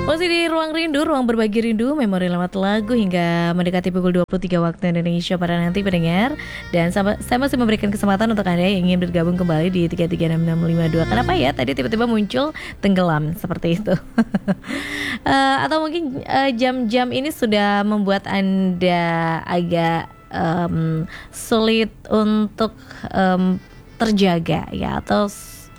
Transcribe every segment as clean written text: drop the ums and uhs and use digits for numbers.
Masih di Ruang Rindu, ruang berbagi rindu, memori lewat lagu hingga mendekati pukul 23 waktu Indonesia pada nanti pendengar. Dan saya masih memberikan kesempatan untuk Anda yang ingin bergabung kembali di 3366552. Kenapa ya tadi tiba-tiba muncul tenggelam seperti itu? Atau mungkin jam-jam ini sudah membuat Anda agak sulit untuk terjaga ya, atau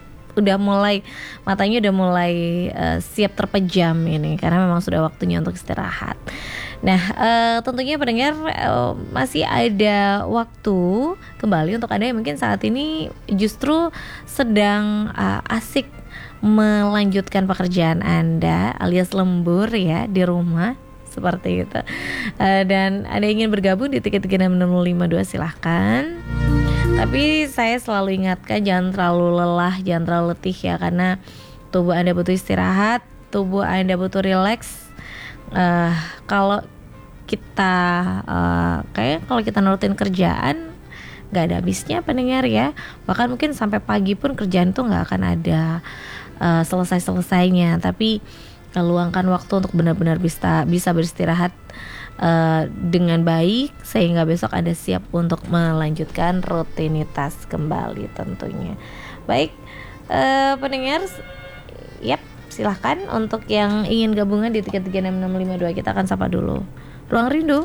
matanya udah mulai siap terpejam ini karena memang sudah waktunya untuk istirahat. Nah, tentunya pendengar masih ada waktu kembali untuk Anda yang mungkin saat ini justru sedang asik melanjutkan pekerjaan Anda alias lembur ya di rumah seperti itu. Dan Anda ingin bergabung di 3366552 silahkan. Tapi saya selalu ingatkan jangan terlalu lelah, jangan terlalu letih ya, karena tubuh Anda butuh istirahat, tubuh Anda butuh rileks. Kalau kita kalau kita nurutin kerjaan nggak ada habisnya pendengar ya. Bahkan mungkin sampai pagi pun kerjaan itu nggak akan ada selesai-selesainya. Tapi luangkan waktu untuk benar-benar bisa beristirahat dengan baik sehingga besok Anda siap untuk melanjutkan rutinitas kembali tentunya. Baik, pendengar, silahkan untuk yang ingin gabungan di 3366552 kita akan sapa dulu. Ruang Rindu,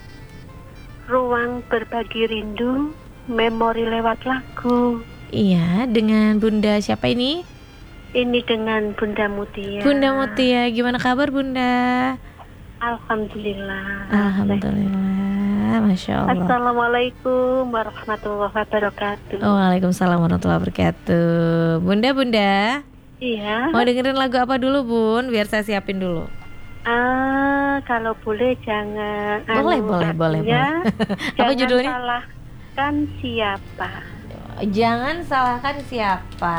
ruang berbagi rindu, memori lewat lagu. Iya, dengan Bunda siapa ini? Ini dengan Bunda Mutia. Bunda Mutia, gimana kabar Bunda? Alhamdulillah. Alhamdulillah, Masya Allah. Assalamualaikum warahmatullahi wabarakatuh. Waalaikumsalam warahmatullahi wabarakatuh. Bunda. Iya. Mau dengerin lagu apa dulu Bun? Biar saya siapin dulu. Kalau boleh jangan. Boleh. Ya, Apa judulnya? Jangan salahkan siapa. Jangan salahkan siapa.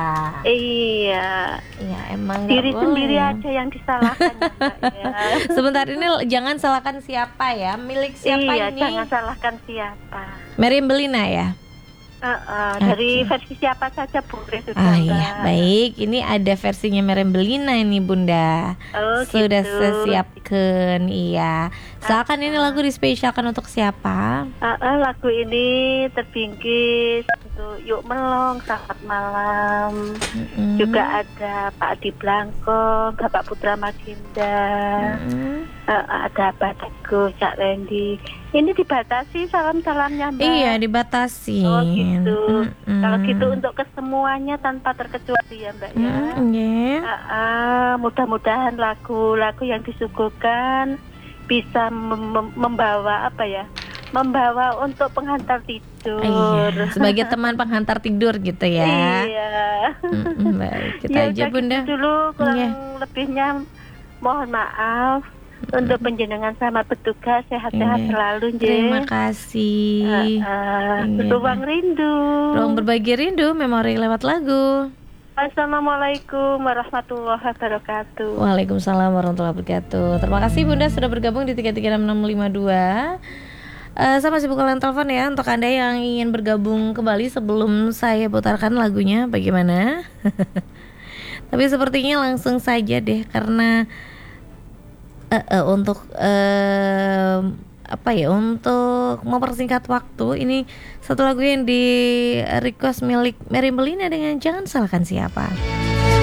Iya. Ya emang diri boleh. Sendiri aja yang disalahkan ya. Sebentar ini jangan salahkan siapa ya. Milik siapa ini? Jangan salahkan siapa. Meriam Belina ya. Dari versi siapa saja boleh sudah. Iya, baik. Ini ada versinya Meriam Belina ini Bunda. Sudah gitu. saya siapkan. Iya. Silakan, ini lagu dispesialkan untuk siapa? Lagu ini terbingkis untuk Yuk Melong, Selamat Malam. Juga ada Pak Adi Blanko, Bapak Putra Maginda. Ada Pak Teguh, Cak Lendi. Ini dibatasi salam-salamnya Mbak. Iya, dibatasi. Oh gitu. Kalau gitu untuk kesemuanya tanpa terkecuali ya Mbak ya. Mudah-mudahan lagu-lagu yang disuguhkan bisa membawa membawa untuk penghantar tidur. Iya, sebagai teman penghantar tidur gitu ya. Iya. Baik, kita aja Bunda. Dulu kurang lebihnya mohon maaf. Untuk penjenengan sama petugas sehat-sehat selalu. Terima kasih. Ruang Rindu, ruang berbagi rindu, memori lewat lagu. Assalamualaikum warahmatullahi wabarakatuh. Waalaikumsalam warahmatullahi wabarakatuh. Terima kasih Bunda sudah bergabung di 3366552. Saya masih buka line telepon ya untuk Anda yang ingin bergabung kembali sebelum saya putarkan lagunya. Bagaimana? Tapi sepertinya langsung saja deh karena untuk untuk mempersingkat waktu, ini satu lagu yang di request milik Meriam Belina dengan Jangan Salahkan Siapa.